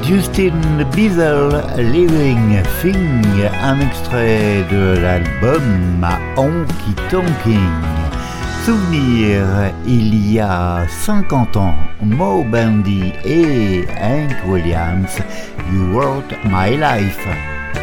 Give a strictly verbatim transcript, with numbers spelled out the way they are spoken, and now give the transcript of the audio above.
Justin Bieber, Living Thing, un extrait de l'album Honky Tonking. Souvenir, il y a cinquante ans, Moe Bandy et Hank Williams, You Wrote My Life.